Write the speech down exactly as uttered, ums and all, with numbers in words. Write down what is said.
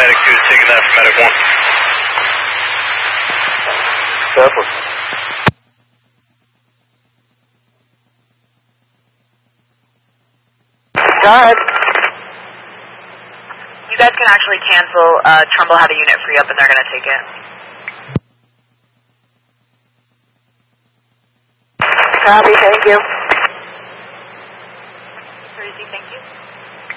Medic two is taking that from Medic one. Careful. Go ahead. You guys can actually cancel. Uh, Trumbull had a unit free up and they're going to take it. Copy, thank you.